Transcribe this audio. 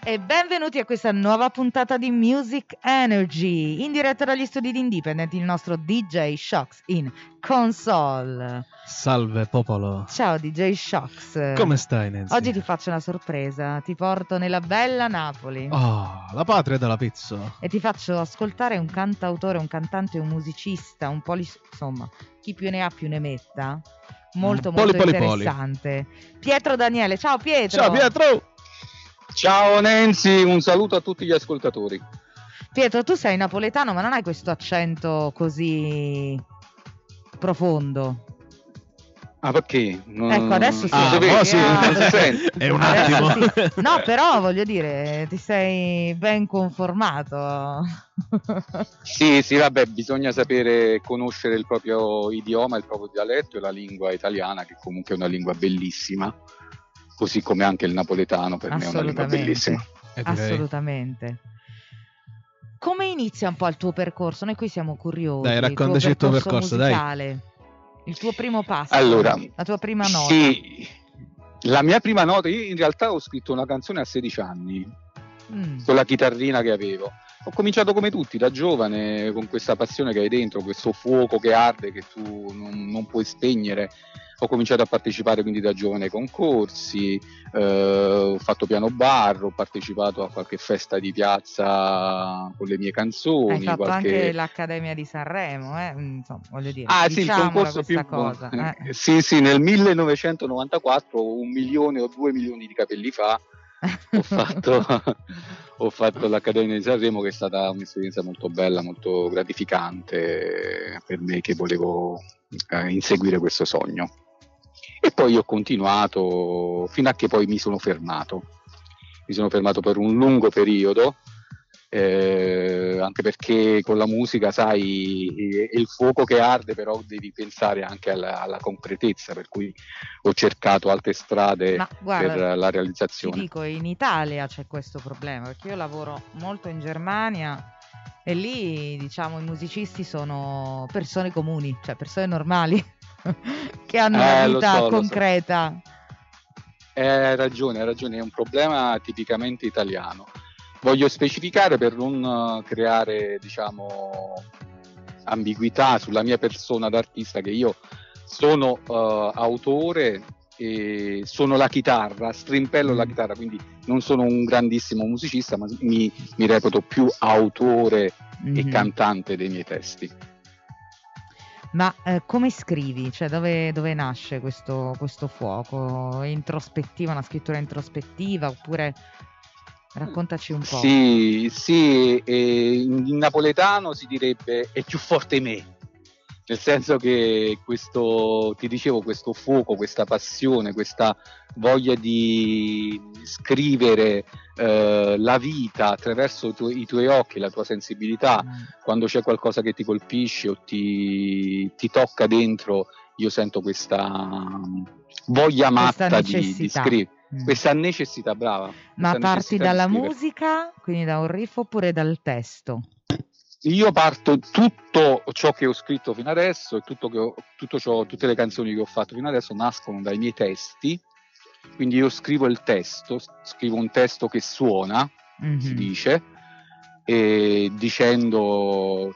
E benvenuti a questa nuova puntata di Music Energy, in diretta dagli studi di Independent, il nostro DJ Shocks in console. Salve popolo. Ciao DJ Shocks. Come stai, Nancy? Oggi ti faccio una sorpresa, ti porto nella bella Napoli. Oh, la patria della pizza. E ti faccio ascoltare un cantautore, un cantante, un musicista, insomma, chi più ne ha più ne metta. Molto interessante. Pietro Daniele, ciao Pietro. Ciao Pietro. Ciao Nancy, un saluto a tutti gli ascoltatori. Pietro, tu sei napoletano, ma non hai questo accento così profondo. Ah, perché? Ecco, adesso sì. Sì. È un attimo. Sì. No, però voglio dire, ti sei ben conformato. Sì, vabbè, bisogna sapere conoscere il proprio idioma, il proprio dialetto e la lingua italiana, che comunque è una lingua bellissima. Così come anche il napoletano per me è una lingua bellissima. Assolutamente. Come inizia un po' il tuo percorso? Noi qui siamo curiosi. Dai, raccontaci il tuo percorso musicale, dai. Il tuo primo passo, allora, la tua prima nota. Sì, la mia prima nota, io in realtà ho scritto una canzone a 16 anni, con la chitarrina che avevo. Ho cominciato come tutti, da giovane, con questa passione che hai dentro, questo fuoco che arde, che tu non puoi spegnere. Ho cominciato a partecipare quindi da giovane ai concorsi, ho fatto piano bar, ho partecipato a qualche festa di piazza con le mie canzoni. Hai fatto anche l'Accademia di Sanremo, insomma, voglio dire. Sì, il concorso più cosa. Sì, nel 1994, 1 milione o 2 milioni di capelli fa, ho fatto l'Accademia di Sanremo, che è stata un'esperienza molto bella, molto gratificante per me, che volevo inseguire questo sogno. E poi ho continuato fino a che poi mi sono fermato per un lungo periodo, anche perché con la musica, sai, è il fuoco che arde, però devi pensare anche alla concretezza, per cui ho cercato altre strade per la realizzazione. Ti dico, in Italia c'è questo problema, perché io lavoro molto in Germania e lì, diciamo, i musicisti sono persone comuni, cioè persone normali che hanno una vita concreta. Hai ragione, è un problema tipicamente italiano. Voglio specificare per non creare, diciamo, ambiguità sulla mia persona d'artista, che io sono autore e sono la chitarra, strimpello la chitarra, quindi non sono un grandissimo musicista, ma mi reputo più autore e cantante dei miei testi. Ma come scrivi? Cioè dove nasce questo fuoco? È introspettiva, una scrittura introspettiva, oppure raccontaci un po'? Sì, in napoletano si direbbe è più forte me, nel senso che questo fuoco, questa passione, questa voglia di scrivere la vita attraverso i tuoi occhi, la tua sensibilità, quando c'è qualcosa che ti colpisce o ti tocca dentro, io sento questa voglia matta di scrivere, questa necessità, brava. Ma parti dalla musica, quindi da un riff, oppure dal testo? Io parto, tutto ciò che ho scritto fino adesso e tutte le canzoni che ho fatto fino adesso nascono dai miei testi, quindi io scrivo un testo che suona, si dice, e dicendo